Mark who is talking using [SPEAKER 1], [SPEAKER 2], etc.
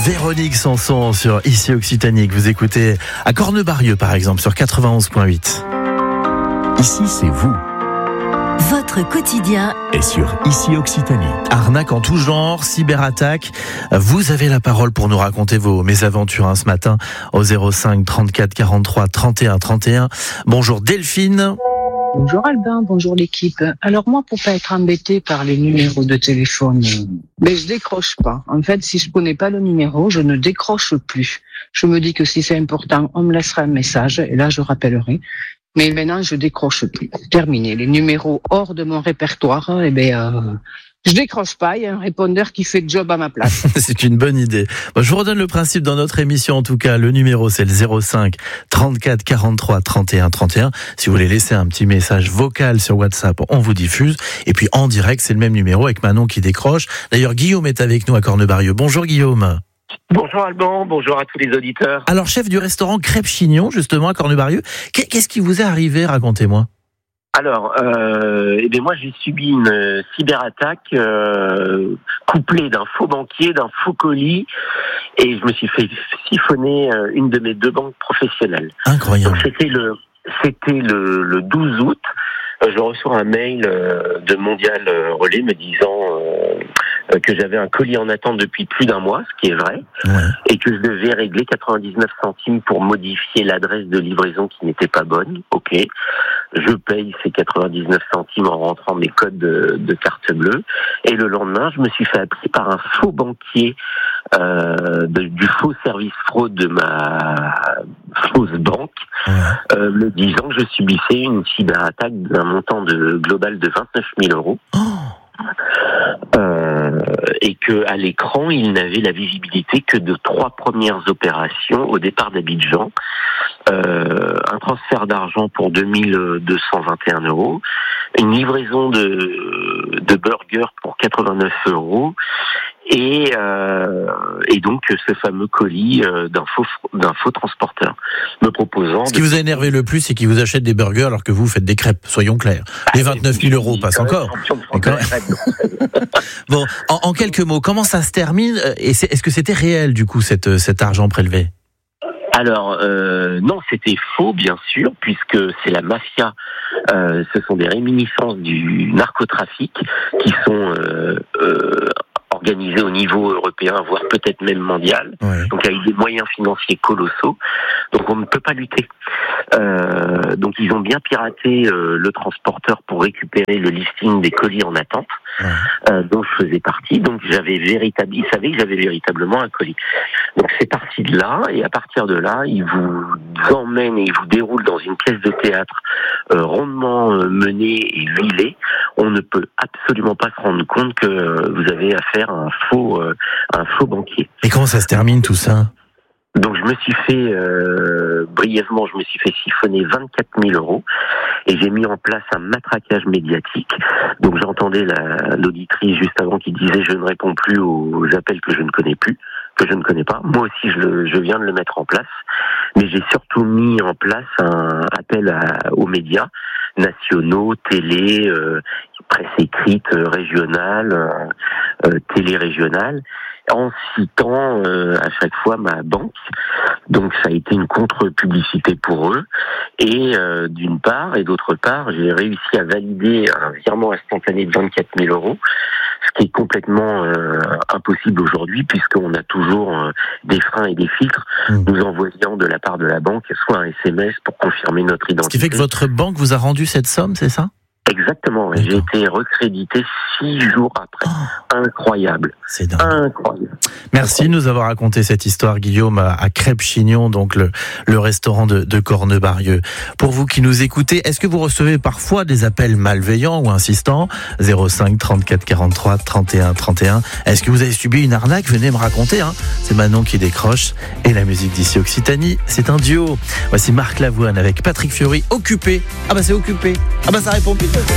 [SPEAKER 1] Véronique Sanson sur Ici Occitanie, que vous écoutez à Cornebarieux par exemple sur 91.8.
[SPEAKER 2] Ici c'est vous.
[SPEAKER 3] Votre quotidien
[SPEAKER 2] Et sur Ici Occitanie.
[SPEAKER 1] Arnaque en tout genre, cyberattaque. Vous avez la parole pour nous raconter vos mésaventures ce matin au 05 34 43 31 31. Bonjour Delphine.
[SPEAKER 4] Bonjour Albin, bonjour l'équipe. Alors moi, pour pas être embêtée par les numéros de téléphone, je décroche pas. En fait, si je connais pas le numéro, je ne décroche plus. Je me dis que si c'est important, on me laissera un message et là je rappellerai. Mais maintenant, je décroche plus. Terminé. Les numéros hors de mon répertoire, je décroche pas. Il y a un répondeur qui fait le job à ma place.
[SPEAKER 1] C'est une bonne idée. Je vous redonne le principe dans notre émission. En tout cas, le numéro, c'est le 05 34 43 31 31. Si vous voulez laisser un petit message vocal sur WhatsApp, on vous diffuse. Et puis, en direct, c'est le même numéro avec Manon qui décroche. D'ailleurs, Guillaume est avec nous à Cornebarieux. Bonjour Guillaume.
[SPEAKER 5] Bonjour Alban, bonjour à tous les auditeurs.
[SPEAKER 1] Alors, chef du restaurant Crêpes Chignon, justement, à Cornebarieux. Qu'est-ce qui vous est arrivé? Racontez-moi.
[SPEAKER 5] Alors, moi j'ai subi une cyberattaque couplée d'un faux banquier, d'un faux colis, et je me suis fait siphonner une de mes deux banques professionnelles.
[SPEAKER 1] Incroyable.
[SPEAKER 5] Donc, c'était le 12 août. Je reçois un mail de Mondial Relais me disant que j'avais un colis en attente depuis plus d'un mois, ce qui est vrai, et que je devais régler 99 centimes pour modifier l'adresse de livraison qui n'était pas bonne. Ok, je paye ces 99 centimes en rentrant mes codes de carte bleue, et le lendemain, je me suis fait appeler par un faux banquier du faux service fraude de ma fausse banque, me disant que je subissais une cyberattaque d'un montant global de 29 000 euros. Et que à l'écran, il n'avait la visibilité que de 3 premières opérations au départ d'Abidjan, un transfert d'argent pour 2221 euros, une livraison de burgers pour 89 euros, et donc ce fameux colis d'un faux transporteur me proposant.
[SPEAKER 1] Ce qui vous a énervé le plus, c'est qu'il vous achète des burgers alors que vous faites des crêpes, soyons clairs. Les 29 000 euros passent encore. Bon, en quelques mots, comment ça se termine, et est-ce que c'était réel du coup cet argent prélevé?
[SPEAKER 5] Alors non, c'était faux bien sûr, puisque c'est la mafia. Ce sont des réminiscences du narcotrafic qui sont organisés au niveau européen, voire peut-être même mondial. Ouais. Donc avec des moyens financiers colossaux. Donc on ne peut pas lutter. Donc ils ont bien piraté le transporteur pour récupérer le listing des colis en attente, dont je faisais partie. Donc ils savaient que j'avais véritablement un colis. Donc c'est parti de là, et à partir de là, ils vous emmènent et ils vous déroulent dans une pièce de théâtre rondement menée et huilée. On ne peut absolument pas se rendre compte que vous avez affaire à un faux banquier.
[SPEAKER 1] Et comment ça se termine tout ça?
[SPEAKER 5] Donc je me suis fait brièvement, siphonner 24 000 euros, et j'ai mis en place un matraquage médiatique. Donc j'entendais l'auditrice juste avant qui disait: je ne réponds plus aux appels que je ne connais pas. Moi aussi je viens de le mettre en place, mais j'ai surtout mis en place un appel aux médias nationaux, télé, presse écrite régionale, télé régionale, en citant à chaque fois ma banque. Donc ça a été une contre-publicité pour eux, et d'une part, et d'autre part, j'ai réussi à valider un virement instantané de 24 000 euros, ce qui est complètement impossible aujourd'hui, puisqu'on a toujours des freins et des filtres nous envoyant de la part de la banque soit un SMS pour confirmer notre identité.
[SPEAKER 1] Ce qui fait que votre banque vous a rendu cette somme, c'est ça?
[SPEAKER 5] Exactement, oui. J'ai été recrédité 6 jours après. Incroyable.
[SPEAKER 1] C'est dingue.
[SPEAKER 5] Incroyable.
[SPEAKER 1] Merci de nous avoir raconté cette histoire, Guillaume, à Crêpes Chignon, donc le restaurant de Cornebarieux. Pour vous qui nous écoutez, est-ce que vous recevez parfois des appels malveillants ou insistants? 05 34 43 31 31. Est-ce que vous avez subi une arnaque? Venez me raconter, hein. C'est Manon qui décroche, et la musique d'Ici Occitanie, c'est un duo. Voici Marc Lavoine avec Patrick Fiori, Occupé. Ah bah c'est Occupé. Ah bah ça répond plus.